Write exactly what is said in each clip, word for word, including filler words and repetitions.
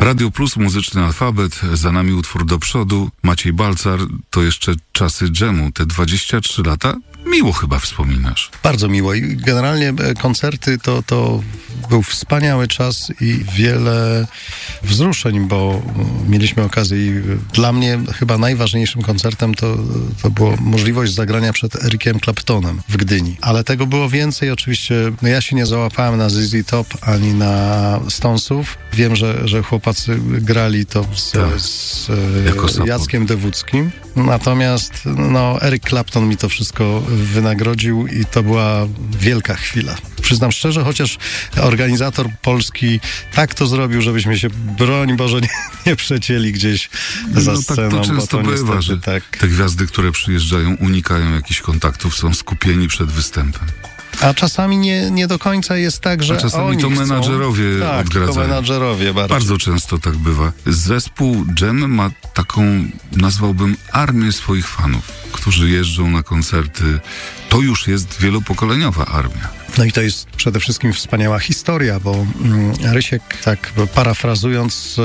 Radio Plus, muzyczny alfabet, za nami utwór Do przodu. Maciej Balcar, to jeszcze czasy dżemu, te dwadzieścia trzy lata. Miło chyba wspominasz. Bardzo miło i generalnie koncerty to, to był wspaniały czas i wiele wzruszeń, bo mieliśmy okazję i dla mnie chyba najważniejszym koncertem to, to była możliwość zagrania przed Ericiem Claptonem w Gdyni. Ale tego było więcej. Oczywiście no ja się nie załapałem na Z Z Top ani na Stonesów. Wiem, że, że chłopacy grali to z, tak, z Jackiem Dewódzkim. Natomiast no, Eric Clapton mi to wszystko wynagrodził i to była wielka chwila. Przyznam szczerze, chociaż organizator polski tak to zrobił, żebyśmy się, broń Boże, nie, nie przecięli gdzieś za no, sceną. Tak to często bo to bywa, że tak. te gwiazdy, które przyjeżdżają, unikają jakichś kontaktów, są skupieni przed występem. A czasami nie, nie do końca jest tak, że A czasami oni to menadżerowie chcą. Tak, odgradzają. to menadżerowie bardzo. Bardzo często tak bywa. Zespół Dżem ma taką, nazwałbym, armię swoich fanów, którzy jeżdżą na koncerty. To już jest wielopokoleniowa armia. No i to jest przede wszystkim wspaniała historia, bo mm, Rysiek, tak parafrazując,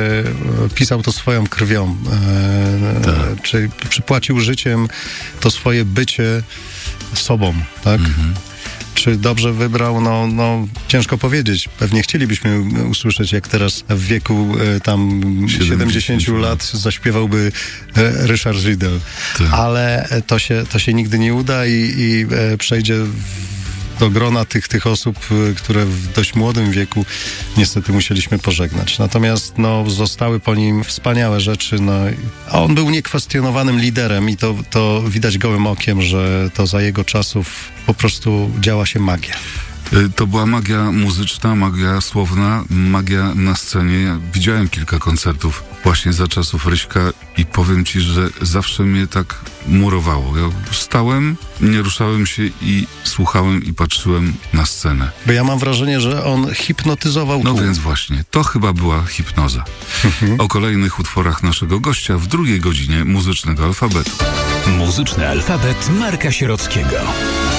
e, pisał to swoją krwią. E, tak. Czy przypłacił życiem to swoje bycie sobą, tak? Mhm. Czy dobrze wybrał? No, no, ciężko powiedzieć. Pewnie chcielibyśmy usłyszeć, jak teraz w wieku e, tam siedemdziesięciu lat zaśpiewałby e, Ryszard Riedel. Tak. Ale to się, to się nigdy nie uda i, i e, przejdzie w, do grona tych, tych osób, które w dość młodym wieku niestety musieliśmy pożegnać. Natomiast no, zostały po nim wspaniałe rzeczy. No, a on był niekwestionowanym liderem i to, to widać gołym okiem, że to za jego czasów po prostu działa się magia. To była magia muzyczna, magia słowna, magia na scenie. Ja widziałem kilka koncertów właśnie za czasów Ryśka i powiem ci, że zawsze mnie tak murowało. Ja stałem, nie ruszałem się i słuchałem i patrzyłem na scenę. Bo ja mam wrażenie, że on hipnotyzował No tłum. więc właśnie, to chyba była hipnoza. O kolejnych utworach naszego gościa w drugiej godzinie muzycznego alfabetu. Muzyczny alfabet Marka Sierockiego.